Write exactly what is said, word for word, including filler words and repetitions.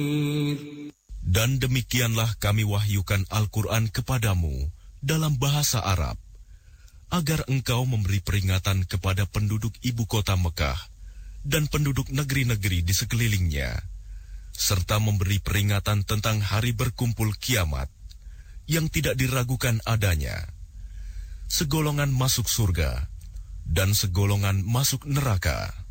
Dan demikianlah kami wahyukan Al-Quran kepadamu dalam bahasa Arab, agar engkau memberi peringatan kepada penduduk ibu kota Mekah dan penduduk negeri-negeri di sekelilingnya, serta memberi peringatan tentang hari berkumpul kiamat yang tidak diragukan adanya. Segolongan masuk surga dan segolongan masuk neraka.